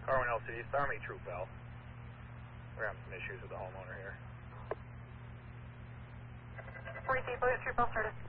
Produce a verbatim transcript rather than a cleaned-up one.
Car one L C D, Star Me Troop L. We're having some issues with the homeowner here. forty-eight, Troop L started.